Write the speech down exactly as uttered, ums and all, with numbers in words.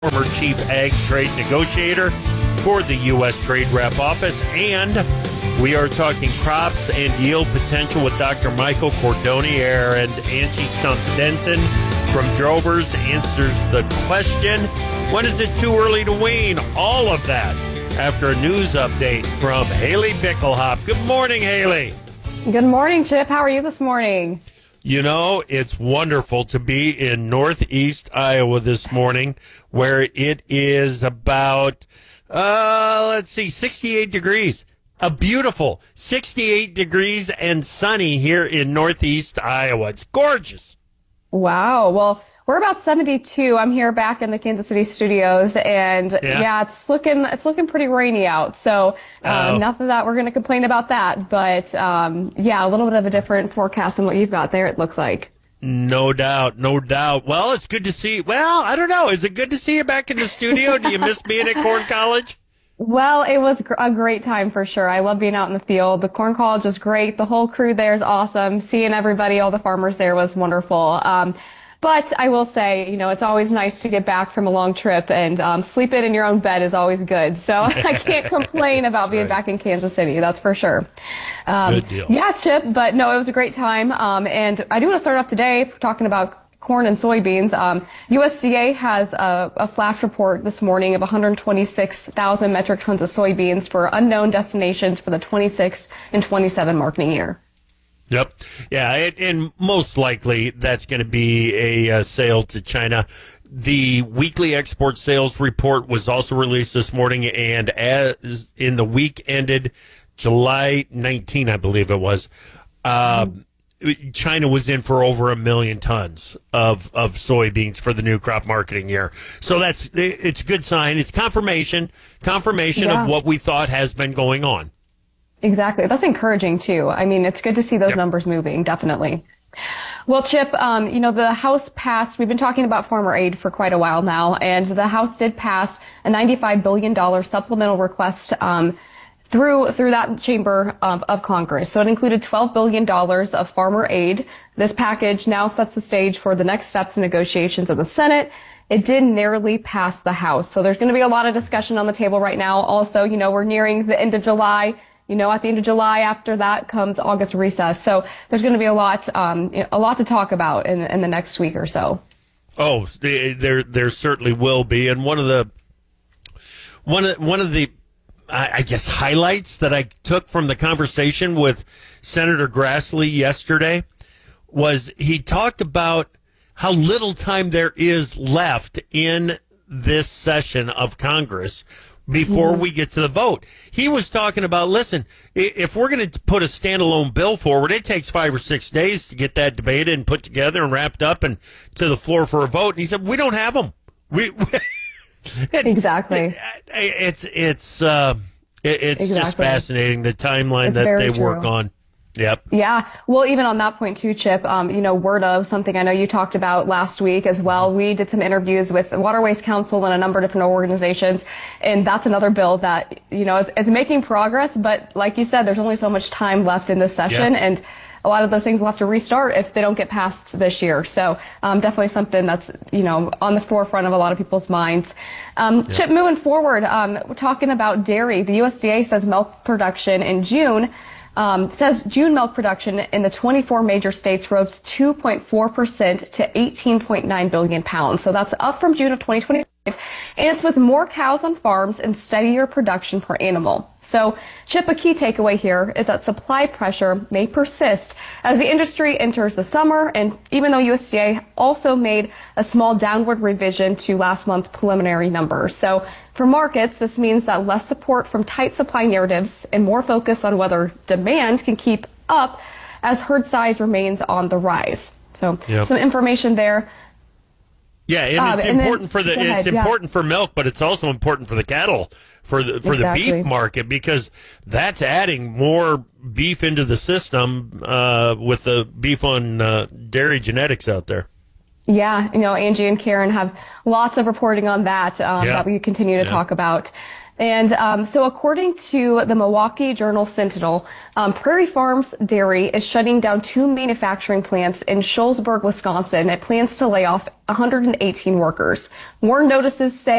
former chief ag trade negotiator for the U S Trade Rep Office. And we are talking crops and yield potential with Doctor Michael Cordonier, and Angie Stumpf-Denton from Drovers answers the question, when is it too early to wean? All of that after a news update from Haley Bickelhop. Good morning, Haley. Good morning, Chip. How are you this morning? You know, it's wonderful to be in northeast Iowa this morning, where it is about, uh, let's see, sixty-eight degrees. A beautiful sixty-eight degrees and sunny here in northeast Iowa. It's gorgeous. Wow. Well, we're about seventy-two. I'm here back in the Kansas City studios, and yeah, yeah it's looking it's looking pretty rainy out. So um, oh. not that we're going to complain about that, but um, yeah, a little bit of a different forecast than what you've got there, it looks like. No doubt, no doubt. Well, it's good to see. Well, I don't know. Is it good to see you back in the studio? Do you miss being at Corn College? Well, it was a great time for sure. I love being out in the field. The Corn College is great. The whole crew there is awesome. Seeing everybody, all the farmers there was wonderful. Um, But I will say, you know, it's always nice to get back from a long trip, and um, sleeping in your own bed is always good. So I can't complain about being right. back in Kansas City. That's for sure. Um, Good deal. Yeah, Chip. But no, it was a great time. Um, and I do want to start off today talking about corn and soybeans. Um, U S D A has a, a flash report this morning of one hundred twenty-six thousand metric tons of soybeans for unknown destinations for the twenty-six and twenty-seven marketing year. Yep. Yeah, it, and most likely that's going to be a uh, sale to China. The weekly export sales report was also released this morning, and as in the week ended July nineteenth, I believe it was, uh, China was in for over a million tons of, of soybeans for the new crop marketing year. So that's it's a good sign. It's confirmation, confirmation yeah. of what we thought has been going on. Exactly. That's encouraging, too. I mean, it's good to see those yep. numbers moving, definitely. Well, Chip, um, you know, the House passed, we've been talking about farmer aid for quite a while now, and the House did pass a ninety-five billion dollars supplemental request um, through through that chamber of, of Congress. So it included twelve billion dollars of farmer aid. This package now sets the stage for the next steps in negotiations of the Senate. It did narrowly pass the House. So there's going to be a lot of discussion on the table right now. Also, you know, we're nearing the end of July. You know, at the end of July, after that comes August recess. So there's going to be a lot, um, a lot to talk about in, in the next week or so. Oh, there, there certainly will be. And one of the, one of, one of the, I guess, highlights that I took from the conversation with Senator Grassley yesterday was he talked about how little time there is left in this session of Congress before we get to the vote. He was talking about, listen, if we're going to put a standalone bill forward, it takes five or six days to get that debated and put together and wrapped up and to the floor for a vote. And he said, we don't have them. We, we it, exactly. It, it's it's uh, it, it's exactly. just fascinating, the timeline it's that they true. work on. Yep. Yeah. Well, even on that point too, Chip, um, you know, word of something I know you talked about last week as well. We did some interviews with the Waterways Council and a number of different organizations. And that's another bill that, you know, it's, it's making progress. But like you said, there's only so much time left in this session. Yeah. And a lot of those things will have to restart if they don't get passed this year. So um, definitely something that's, you know, on the forefront of a lot of people's minds. Um, yeah. Chip, moving forward, um, we're talking about dairy. The U S D A says milk production in June Um, says June milk production in the twenty-four major states rose two point four percent to eighteen point nine billion pounds. So that's up from June of twenty twenty-five. And it's with more cows on farms and steadier production per animal. So, Chip, a key takeaway here is that supply pressure may persist as the industry enters the summer. And even though U S D A also made a small downward revision to last month's preliminary numbers. So, for markets, this means that less support from tight supply narratives and more focus on whether demand can keep up as herd size remains on the rise. So yep. some information there. Yeah, and um, it's and important then, for the ahead, it's yeah. important for milk, but it's also important for the cattle, for the for exactly. the beef market, because that's adding more beef into the system uh, with the beef on uh, dairy genetics out there. Yeah, you know, Angie and Karen have lots of reporting on that um, yeah. that we continue to yeah. talk about. And um, so according to the Milwaukee Journal Sentinel, um, Prairie Farms Dairy is shutting down two manufacturing plants in Shullsburg, Wisconsin. It plans to lay off one hundred eighteen workers. More notices say